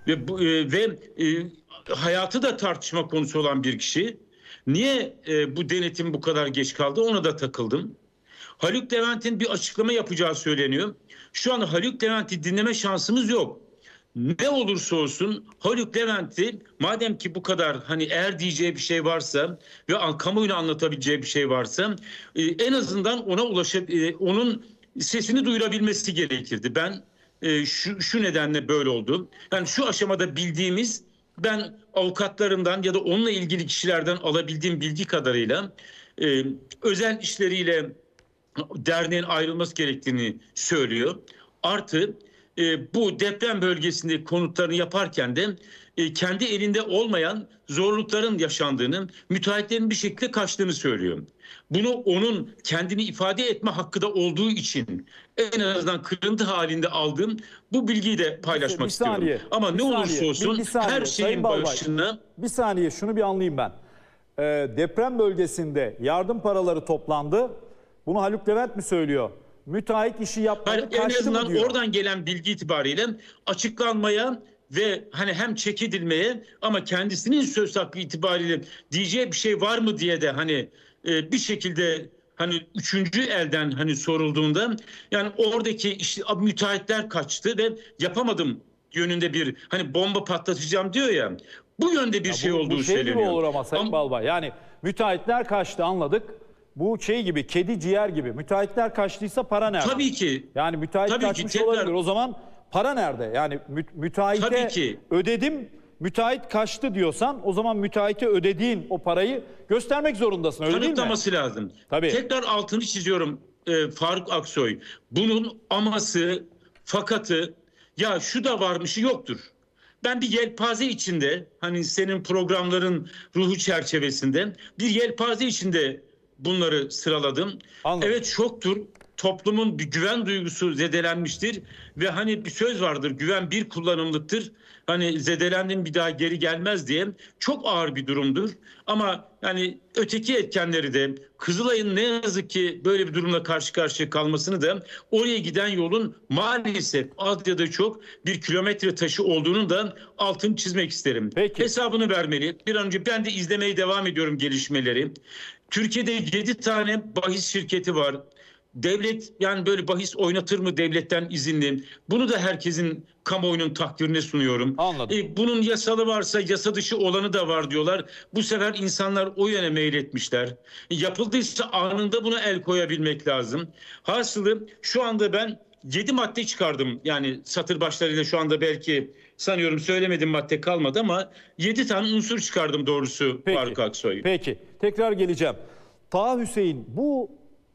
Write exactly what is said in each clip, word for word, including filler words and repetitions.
ve bu, e, ve e, hayatı da tartışma konusu olan bir kişi. Niye e, bu denetim bu kadar geç kaldı? Ona da takıldım. Haluk Levent'in bir açıklama yapacağı söyleniyor. Şu an Haluk Levent'i dinleme şansımız yok. Ne olursa olsun Haluk Levent'i, madem ki bu kadar, hani eğer diyeceği bir şey varsa ve kamuoyuna anlatabileceği bir şey varsa, e, en azından ona ulaşıp e, onun sesini duyurabilmesi gerekirdi. Ben e, şu, şu nedenle böyle oldu. Yani şu aşamada bildiğimiz, ben avukatlarından ya da onunla ilgili kişilerden alabildiğim bilgi kadarıyla e, özel işleriyle derneğin ayrılması gerektiğini söylüyor. Artı e, bu deprem bölgesinde konutlarını yaparken de e, kendi elinde olmayan zorlukların yaşandığını, müteahhitlerin bir şekilde kaçtığını söylüyor. Bunu onun kendini ifade etme hakkı da olduğu için en azından kırıntı halinde aldığım bu bilgiyi de paylaşmak bir saniye, istiyorum. Ama bir ne saniye, olursa olsun bir, bir saniye, her şeyin başına... Bir saniye, şunu bir anlayayım ben. Ee, deprem bölgesinde yardım paraları toplandı. Bunu Haluk Levent mi söylüyor? Müteahhit işi yapmadı, Hayır, kaçtı en azından mı diyor? oradan gelen bilgi itibariyle açıklanmaya ve hani hem çekidilmeye ama kendisinin söz hakkı itibariyle diyeceği bir şey var mı diye de hani e, bir şekilde hani üçüncü elden hani sorulduğunda, yani oradaki işte müteahhitler kaçtı ve yapamadım yönünde bir, hani bomba patlatacağım diyor ya, bu yönde bir Ya şey bu, olduğu bu şey söyleniyor. gibi olur ama Sayın Ama, Balbay. Yani müteahhitler kaçtı, anladık. Bu şey gibi, kedi ciğer gibi. Müteahhitler kaçtıysa para nerede? tabii ki. Yani müteahhit Tabii ki kaçmış tekrar, olabilir. O zaman para nerede? Yani mü, müteahhite tabii ki. ödedim, müteahhit kaçtı diyorsan o zaman müteahhite ödediğin o parayı göstermek zorundasın, öyle değil mi? Kanıtlaması lazım. Tabii. Tekrar altını çiziyorum e, Faruk Aksoy. Bunun aması, fakatı, ya şu da varmışı yoktur. Ben bir yelpaze içinde, hani senin programların ruhu çerçevesinde bir yelpaze içinde bunları sıraladım. Anladım. Evet, şoktur. Toplumun bir güven duygusu zedelenmiştir ve hani bir söz vardır, güven bir kullanımlıktır. Hani zedelendin bir daha geri gelmez diye, çok ağır bir durumdur. Ama yani öteki etkenleri de, Kızılay'ın ne yazık ki böyle bir durumla karşı karşıya kalmasını da, oraya giden yolun maalesef az ya da çok bir kilometre taşı olduğunun da altını çizmek isterim. Peki. Hesabını vermeli. Bir an önce ben de izlemeye devam ediyorum gelişmeleri. Türkiye'de yedi tane bahis şirketi var. Devlet yani böyle bahis oynatır mı devletten izinli? Bunu da herkesin, kamuoyunun takdirine sunuyorum. Anladım. E, bunun yasalı varsa yasa dışı olanı da var diyorlar. Bu sefer insanlar o yöne meyletmişler. E, yapıldıysa anında buna el koyabilmek lazım. Hasılı şu anda ben yedi madde çıkardım. Yani satır başlarıyla şu anda belki sanıyorum söylemedim madde kalmadı ama yedi tane unsur çıkardım doğrusu Faruk Aksoy. Peki. Tekrar geleceğim. Taha Hüseyin, bu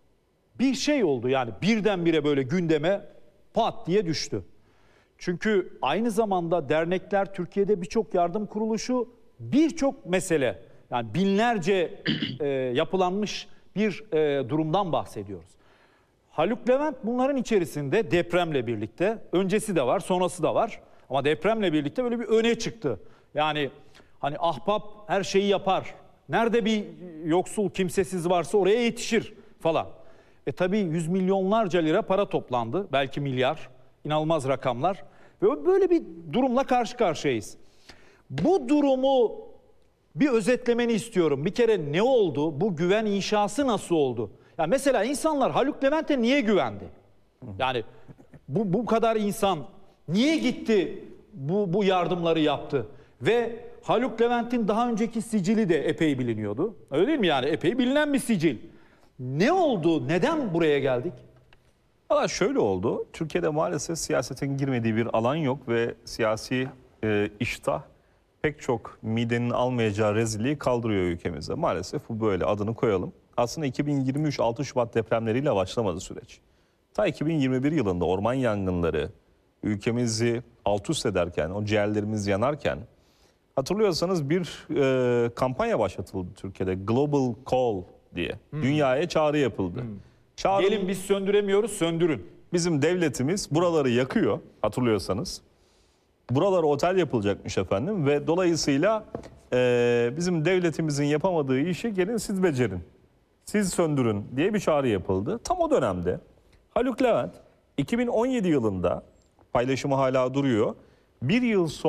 bir şey oldu yani, birdenbire böyle gündeme pat diye düştü. Çünkü aynı zamanda dernekler, Türkiye'de birçok yardım kuruluşu, birçok mesele, yani binlerce e, yapılanmış bir e, durumdan bahsediyoruz. Haluk Levent bunların içerisinde, depremle birlikte, öncesi de var, sonrası da var. Ama depremle birlikte böyle bir öne çıktı. Yani hani ahbap her şeyi yapar. Nerede bir yoksul, kimsesiz varsa oraya yetişir falan. E tabii yüz milyonlarca lira para toplandı. Belki milyar. İnanılmaz rakamlar. Ve böyle bir durumla karşı karşıyayız. Bu durumu bir özetlemeni istiyorum. Bir kere ne oldu? Bu güven inşası nasıl oldu? Ya mesela insanlar Haluk Levent'e niye güvendi? Yani bu, bu kadar insan niye gitti bu, bu yardımları yaptı? Ve Haluk Levent'in daha önceki sicili de epey biliniyordu. Öyle değil mi yani? Epey bilinen bir sicil. Ne oldu? Neden buraya geldik? Valla şöyle oldu. Türkiye'de maalesef siyasetin girmediği bir alan yok ve siyasi e, iştah pek çok midenin almayacağı rezilliği kaldırıyor ülkemize. Maalesef bu böyle, adını koyalım. Aslında iki bin yirmi üç altı Şubat depremleriyle başlamadı süreç. Ta iki bin yirmi bir yılında orman yangınları ülkemizi alt üst ederken, o ciğerlerimiz yanarken, hatırlıyorsanız bir e, kampanya başlatıldı Türkiye'de. Global Call diye. Hmm. Dünyaya çağrı yapıldı. Hmm. Çağrı, gelin biz söndüremiyoruz, söndürün. Bizim devletimiz buraları yakıyor, hatırlıyorsanız. Buralara otel yapılacakmış efendim ve dolayısıyla e, bizim devletimizin yapamadığı işi gelin siz becerin. Siz söndürün diye bir çağrı yapıldı. Tam o dönemde Haluk Levent iki bin on yedi yılında, paylaşımı hala duruyor, bir yıl sonra